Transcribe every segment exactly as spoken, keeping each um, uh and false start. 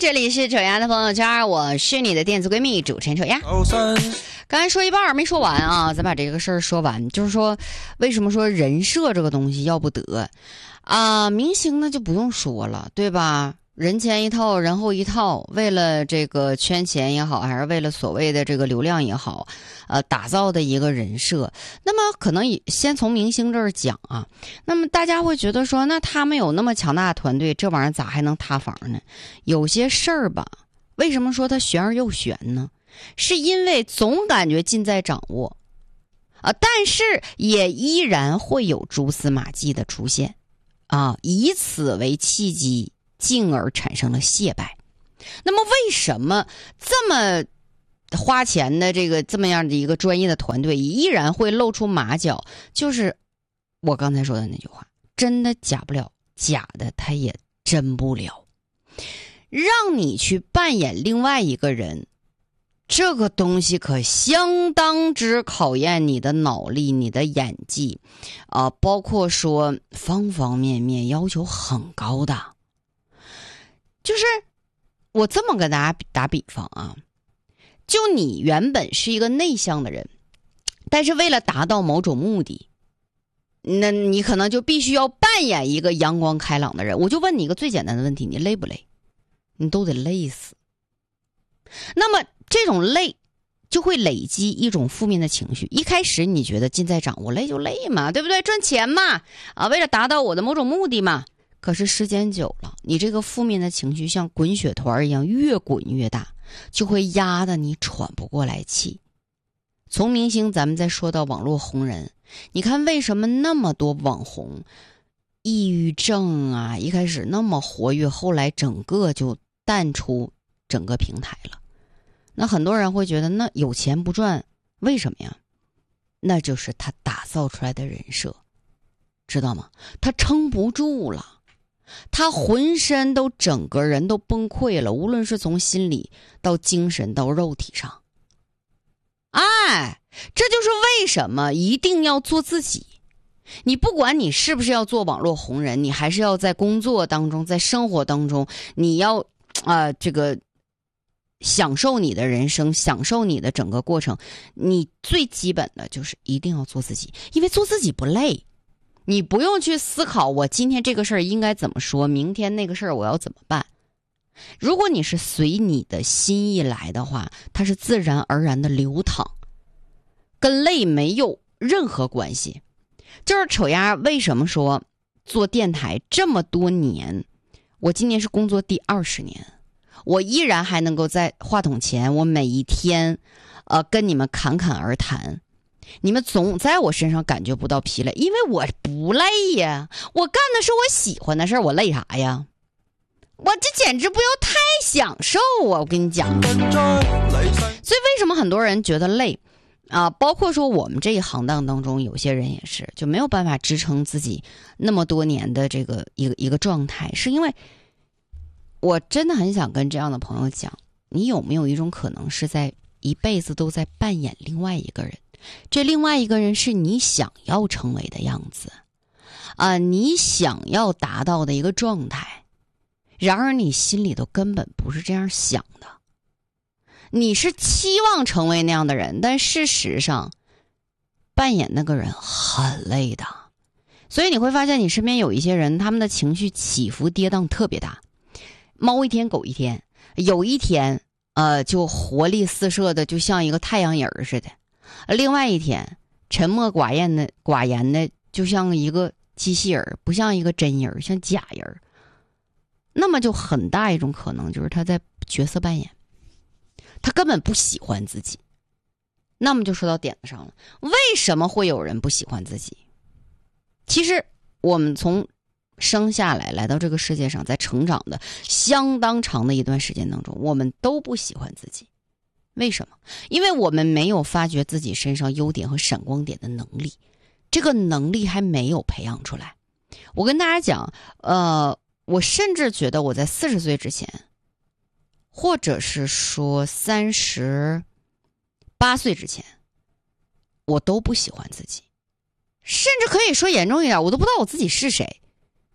这里是丑丫的朋友圈，我是你的电子闺蜜主持人丑丫。刚才说一半没说完啊，咱把这个事儿说完。就是说，为什么说人设这个东西要不得啊、呃？明星呢就不用说了，对吧？人前一套，人后一套，为了这个圈钱也好，还是为了所谓的这个流量也好，呃，打造的一个人设。那么可能先从明星这儿讲啊，那么大家会觉得说，那他们有那么强大的团队，这玩意儿咋还能塌房呢？有些事儿吧，为什么说它玄而又玄呢？是因为总感觉尽在掌握啊，但是也依然会有蛛丝马迹的出现啊，以此为契机，进而产生了懈败。那么为什么这么花钱的这个这么样的一个专业的团队依然会露出马脚？就是我刚才说的那句话，真的假不了，假的他也真不了。让你去扮演另外一个人，这个东西可相当之考验你的脑力，你的演技啊、呃，包括说方方面面要求很高的。就是我这么跟大家打比方啊，就你原本是一个内向的人，但是为了达到某种目的，那你可能就必须要扮演一个阳光开朗的人。我就问你一个最简单的问题，你累不累？你都得累死。那么这种累就会累积一种负面的情绪。一开始你觉得尽在掌握，累就累嘛，对不对？赚钱嘛，啊，为了达到我的某种目的嘛。可是时间久了，你这个负面的情绪像滚雪团一样越滚越大，就会压得你喘不过来气。从明星咱们再说到网络红人，你看为什么那么多网红抑郁症啊，一开始那么活跃，后来整个就淡出整个平台了。那很多人会觉得，那有钱不赚，为什么呀？那就是他打造出来的人设，知道吗？他撑不住了，他浑身都整个人都崩溃了，无论是从心理到精神到肉体上。哎，这就是为什么一定要做自己。你不管你是不是要做网络红人，你还是要在工作当中，在生活当中，你要啊、呃、这个享受你的人生，享受你的整个过程。你最基本的就是一定要做自己，因为做自己不累。你不用去思考我今天这个事儿应该怎么说，明天那个事儿我要怎么办。如果你是随你的心意来的话，它是自然而然的流淌，跟累没有任何关系。就是丑丫为什么说做电台这么多年，我今年是工作第二十年，我依然还能够在话筒前，我每一天呃跟你们侃侃而谈，你们总在我身上感觉不到疲累，因为我不累呀，我干的是我喜欢的事儿，我累啥呀？我这简直不要太享受啊！我跟你讲，所以为什么很多人觉得累啊？包括说我们这一行当当中，有些人也是就没有办法支撑自己那么多年的这个一个一个状态，是因为我真的很想跟这样的朋友讲，你有没有一种可能是在一辈子都在扮演另外一个人？这另外一个人是你想要成为的样子啊、呃，你想要达到的一个状态。然而你心里头根本不是这样想的，你是期望成为那样的人，但事实上扮演那个人很累的。所以你会发现你身边有一些人，他们的情绪起伏跌宕特别大，猫一天狗一天，有一天呃就活力四射的，就像一个太阳人似的，另外一天沉默寡言的寡言的，就像一个机器人，不像一个真人，像假人。那么就很大一种可能就是他在角色扮演，他根本不喜欢自己。那么就说到点子上了，为什么会有人不喜欢自己？其实我们从生下来来到这个世界上，在成长的相当长的一段时间当中，我们都不喜欢自己。为什么？因为我们没有发掘自己身上优点和闪光点的能力，这个能力还没有培养出来。我跟大家讲，呃我甚至觉得我在四十岁之前，或者是说三十八岁之前，我都不喜欢自己，甚至可以说严重一点，我都不知道我自己是谁。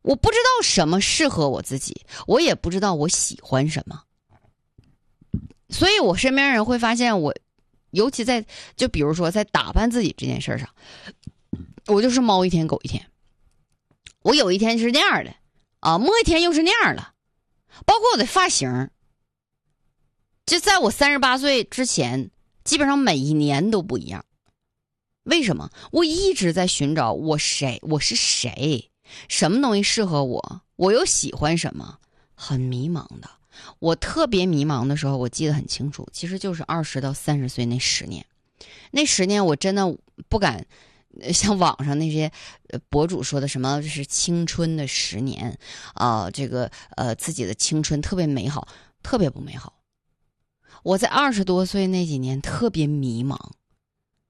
我不知道什么适合我自己，我也不知道我喜欢什么，所以我身边人会发现我，尤其在就比如说在打扮自己这件事上，我就是猫一天狗一天。我有一天是那样的啊，某一天又是那样了，包括我的发型，就在我三十八岁之前，基本上每一年都不一样。为什么？我一直在寻找我谁，我是谁，什么东西适合我，我又喜欢什么，很迷茫的。我特别迷茫的时候，我记得很清楚，其实就是二十到三十岁那十年，那十年我真的不敢像网上那些博主说的什么这是青春的十年啊、呃，这个呃自己的青春特别美好，特别不美好。我在二十多岁那几年特别迷茫，